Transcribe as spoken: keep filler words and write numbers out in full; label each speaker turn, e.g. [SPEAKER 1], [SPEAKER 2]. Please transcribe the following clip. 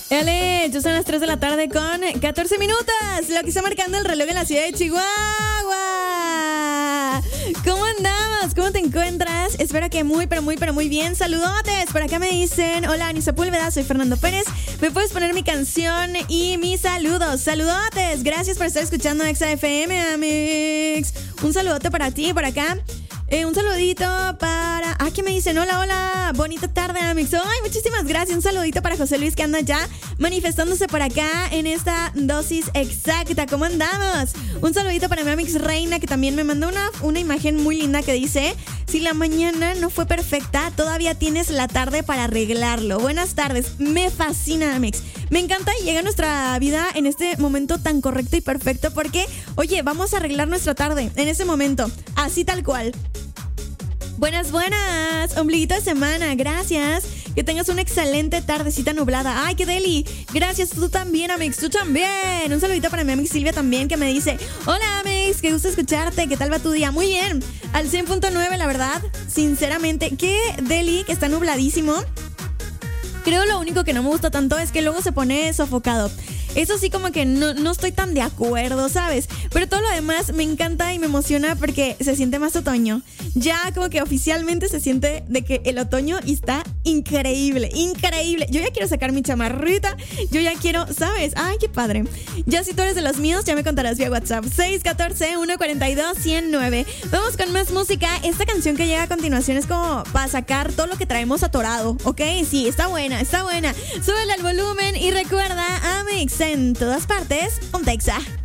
[SPEAKER 1] Dale, ya son las tres de la tarde con catorce minutos, lo que está marcando el reloj en la ciudad de Chihuahua. ¿Cómo andamos? ¿Cómo te encuentras? Espero que muy, pero muy, pero muy bien. Saludotes. Por acá me dicen, hola, Ani Sepúlveda, soy Fernando Pérez. ¿Me puedes poner mi canción y mis saludos? Saludotes. Gracias por estar escuchando Exa F M, amigos. Un saludote para ti, por acá. Eh, un saludito para... Ah, ¿qué me dicen? Hola, hola. Bonita tarde, amigos. Ay, muchísimas gracias. Un saludito para José Luis que anda ya manifestándose por acá en esta dosis exacta. ¿Cómo andamos? Un saludito para mi amix Reina que también me mandó una, una imagen muy linda que dice: si la mañana no fue perfecta, todavía tienes la tarde para arreglarlo. Buenas tardes. Me fascina, amix. Me encanta y llega nuestra vida en este momento tan correcto y perfecto porque, oye, vamos a arreglar nuestra tarde en ese momento. Así tal cual. Buenas, buenas, ombliguito de semana, gracias. Que tengas una excelente tardecita nublada. Ay, qué deli. Gracias, tú también, Amix, tú también. Un saludito para mi amiga Silvia también, que me dice: hola, Amix, qué gusto escucharte. ¿Qué tal va tu día? Muy bien, al cien punto nueve, la verdad. Sinceramente, qué deli, que está nubladísimo. Creo lo único que no me gusta tanto es que luego se pone sofocado. Eso sí, como que no, no estoy tan de acuerdo, ¿sabes? Pero todo lo demás me encanta y me emociona porque se siente más otoño. Ya como que oficialmente se siente de que el otoño está increíble, increíble. Yo ya quiero sacar mi chamarrita, yo ya quiero, ¿sabes? Ay, qué padre. Ya si tú eres de los míos, ya me contarás vía WhatsApp. seis uno cuatro, uno cuatro dos, uno cero nueve. Vamos con más música. Esta canción que llega a continuación es como para sacar todo lo que traemos atorado, ¿ok? Sí, está buena, está buena. Súbele al volumen y recuerda, Amix, en todas partes, Ponte Exa.